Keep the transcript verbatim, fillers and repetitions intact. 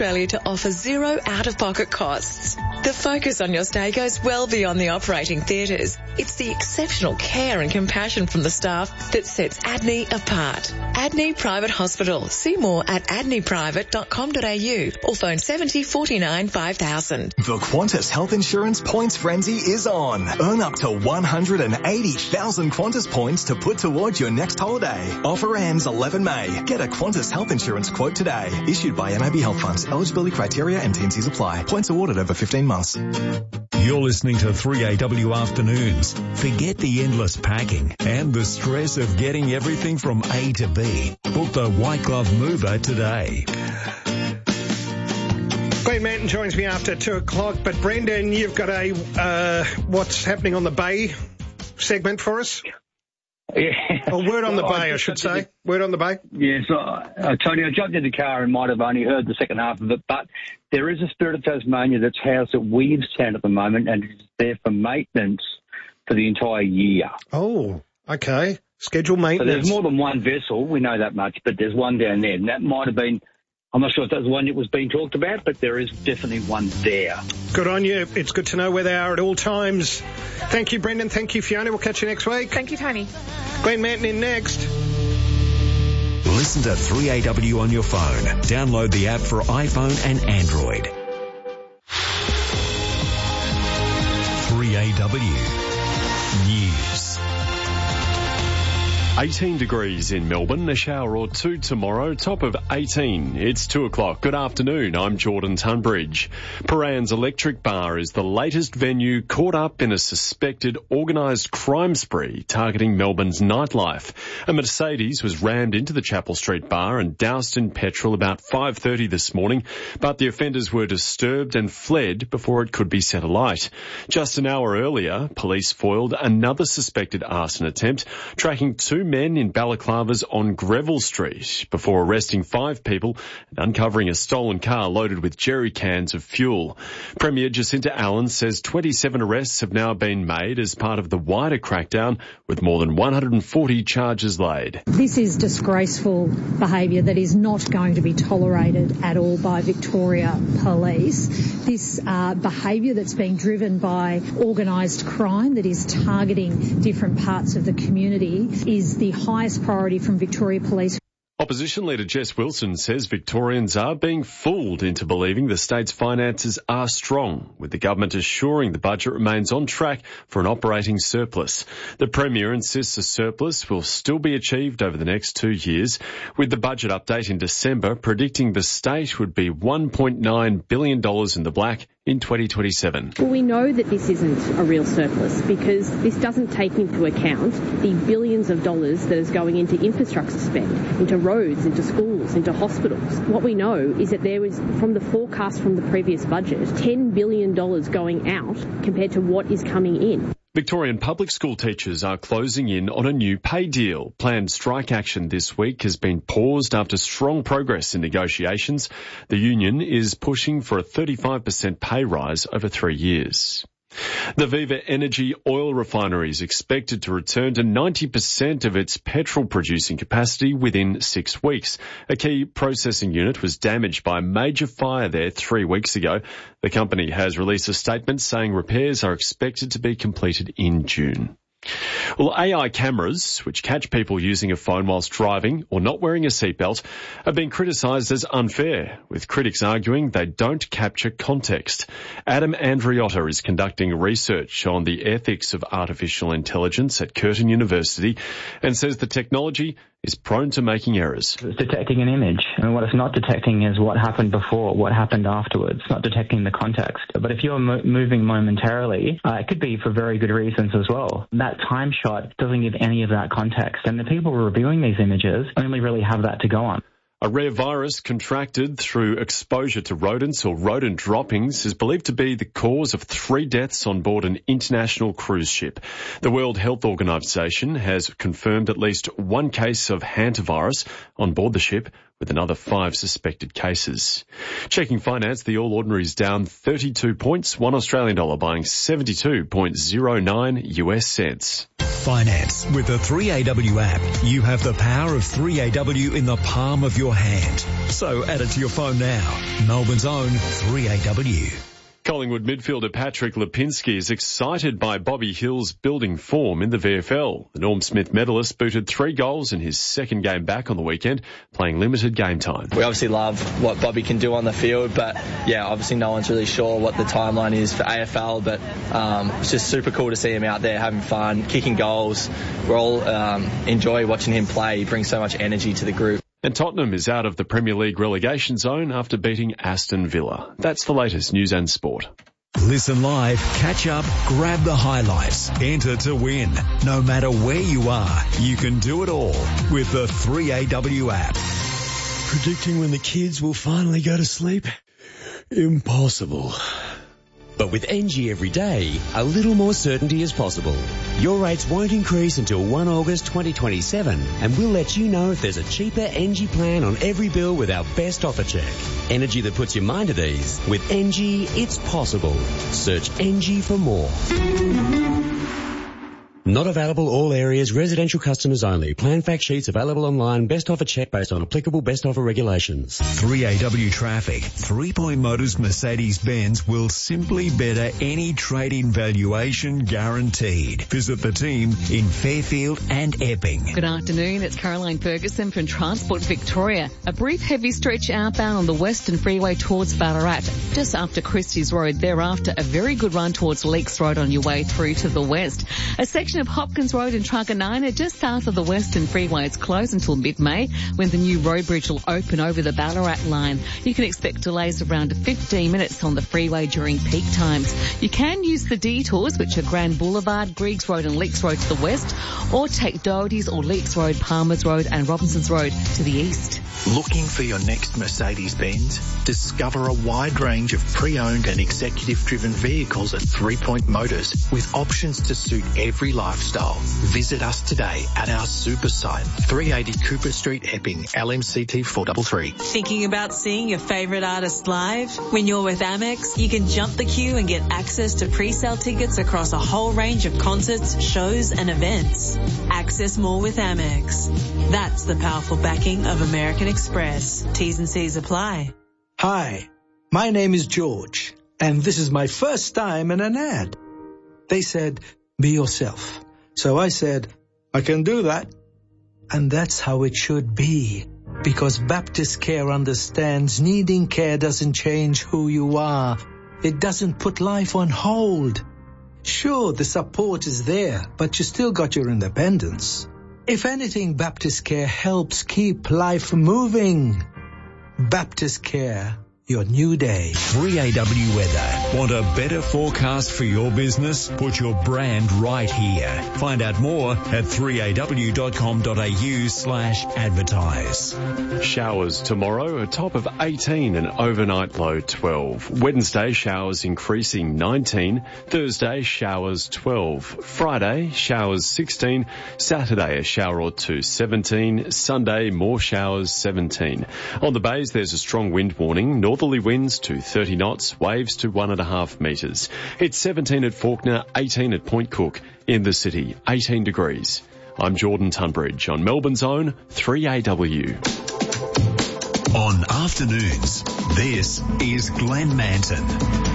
Australia to offer zero out-of-pocket costs. The focus on your stay goes well beyond the operating theatres. It's the exceptional care and compassion from the staff that sets Adney apart. Adney Private Hospital. See more at adney private dot com dot a u or phone seventy forty-nine five thousand. The Qantas Health Insurance Points Frenzy is on. Earn up to one hundred eighty thousand Qantas points to put towards your next holiday. Offer ends eleven May. Get a Qantas Health Insurance quote today. Issued by N A B Health Funds. Eligibility criteria and T and Cs apply. Points awarded over fifteen months. You're listening to three A W Afternoons. Forget the endless packing and the stress of getting everything from A to B. Book the White Glove Mover today. Glenn Manton joins me after two o'clock, but Brendan, you've got a uh, what's happening on the Bay segment for us? Yeah. Or word on the well, Bay, I, I should say. The, word on the Bay. Yes, yeah, so, uh, Tony, I jumped in the car and might have only heard the second half of it, but there is a Spirit of Tasmania that's housed at Williamstown at the moment, and it's there for maintenance for the entire year. Oh, okay. Scheduled maintenance. So there's more than one vessel, we know that much, but there's one down there, and that might have been, I'm not sure if that was the one that was being talked about, but there is definitely one there. Good on you. It's good to know where they are at all times. Thank you, Brendan. Thank you, Fiona. We'll catch you next week. Thank you, Tony. Glenn Manton in next. Listen to three A W on your phone. Download the app for iPhone and Android. three A W News. eighteen degrees in Melbourne, a shower or two tomorrow, top of eighteen. It's two o'clock. Good afternoon, I'm Jordan Tunbridge. Paran's Electric Bar is the latest venue caught up in a suspected organised crime spree targeting Melbourne's nightlife. A Mercedes was rammed into the Chapel Street bar and doused in petrol about five thirty this morning, but the offenders were disturbed and fled before it could be set alight. Just an hour earlier, police foiled another suspected arson attempt, tracking two men in balaclavas on Greville Street before arresting five people and uncovering a stolen car loaded with jerry cans of fuel. Premier Jacinta Allen says twenty-seven arrests have now been made as part of the wider crackdown, with more than one hundred forty charges laid. This is disgraceful behaviour that is not going to be tolerated at all by Victoria Police. This uh, behaviour that's being driven by organised crime that is targeting different parts of the community is the highest priority from Victoria Police. Opposition leader Jess Wilson says Victorians are being fooled into believing the state's finances are strong, with the government assuring the budget remains on track for an operating surplus. The Premier insists a surplus will still be achieved over the next two years, with the budget update in December predicting the state would be one point nine billion dollars in the black in twenty twenty-seven. Well, we know that this isn't a real surplus because this doesn't take into account the billions of dollars that is going into infrastructure spend, into roads, into schools, into hospitals. What we know is that there was, from the forecast from the previous budget, ten billion dollars going out compared to what is coming in. Victorian public school teachers are closing in on a new pay deal. Planned strike action this week has been paused after strong progress in negotiations. The union is pushing for a thirty-five percent pay rise over three years. The Viva Energy oil refinery is expected to return to ninety percent of its petrol-producing capacity within six weeks. A key processing unit was damaged by a major fire there three weeks ago. The company has released a statement saying repairs are expected to be completed in June. Well, A I cameras, which catch people using a phone whilst driving or not wearing a seatbelt, are being criticised as unfair, with critics arguing they don't capture context. Adam Andriotta is conducting research on the ethics of artificial intelligence at Curtin University and says the technology is prone to making errors. It's detecting an image, and what it's not detecting is what happened before, what happened afterwards. It's not detecting the context. But if you're mo- moving momentarily, uh, it could be for very good reasons as well. That time shot doesn't give any of that context, and the people reviewing these images only really have that to go on. A rare virus contracted through exposure to rodents or rodent droppings is believed to be the cause of three deaths on board an international cruise ship. The World Health Organization has confirmed at least one case of hantavirus on board the ship, with another five suspected cases. Checking finance, the All Ordinary's down thirty-two points, one Australian dollar buying seventy-two point zero nine U S cents. Finance. With the three A W app, you have the power of three A W in the palm of your hand. So add it to your phone now. Melbourne's own three A W. Collingwood midfielder Patrick Lipinski is excited by Bobby Hill's building form in the V F L. The Norm Smith medalist booted three goals in his second game back on the weekend, playing limited game time. We obviously love what Bobby can do on the field, but yeah, obviously no one's really sure what the timeline is for A F L, but um, it's just super cool to see him out there having fun, kicking goals. We all um, enjoy watching him play. He brings so much energy to the group. And Tottenham is out of the Premier League relegation zone after beating Aston Villa. That's the latest news and sport. Listen live, catch up, grab the highlights, enter to win. No matter where you are, you can do it all with the three A W app. Predicting when the kids will finally go to sleep? Impossible. But with N G every day, a little more certainty is possible. Your rates won't increase until the first of August twenty twenty-seven, and we'll let you know if there's a cheaper N G plan on every bill with our best offer check. Energy that puts your mind at ease. With N G, it's possible. Search N G for more. Not available all areas, residential customers only. Plan fact sheets available online. Best offer check based on applicable best offer regulations. three A W traffic. Three Point Motors Mercedes-Benz will simply better any trade-in valuation guaranteed. Visit the team in Fairfield and Epping. Good afternoon. It's Caroline Ferguson from Transport Victoria. A brief heavy stretch outbound on the Western Freeway towards Ballarat, just after Christie's Road. Thereafter, a very good run towards Leaks Road on your way through to the west. A section of Hopkins Road in Truganina, just south of the Western Freeway. It's closed until mid-May when the new road bridge will open over the Ballarat line. You can expect delays around fifteen minutes on the freeway during peak times. You can use the detours, which are Grand Boulevard, Griggs Road and Leaks Road to the west, or take Doherty's or Leaks Road, Palmers Road and Robinson's Road to the east. Looking for your next Mercedes-Benz? Discover a wide range of pre-owned and executive-driven vehicles at Three Point Motors with options to suit every lifestyle. Visit us today at our super site, three eighty Cooper Street, Epping, L M C T four three three. Thinking about seeing your favourite artist live? When you're with Amex, you can jump the queue and get access to pre-sale tickets across a whole range of concerts, shows and events. Access more with Amex. That's the powerful backing of American Express. T's and C's apply. Hi, my name is George, and this is my first time in an ad. They said, be yourself. So I said, I can do that. And that's how it should be. Because Baptist Care understands needing care doesn't change who you are. It doesn't put life on hold. Sure, the support is there, but you still got your independence. If anything, Baptist Care helps keep life moving. Baptist Care, your new day. three A W weather. Want a better forecast for your business? Put your brand right here. Find out more at three A W dot com dot A U slash advertise. Showers tomorrow, a top of eighteen and overnight low twelve. Wednesday, showers increasing nineteen. Thursday, showers twelve. Friday, showers sixteen. Saturday, a shower or two, seventeen. Sunday, more showers, seventeen. On the bays, there's a strong wind warning. Northerly winds to thirty knots, waves to one and a half metres. It's seventeen at Fawkner, eighteen at Point Cook. In the city, eighteen degrees. I'm Jordan Tunbridge on Melbourne's own three A W. On afternoons, this is Glenn Manton.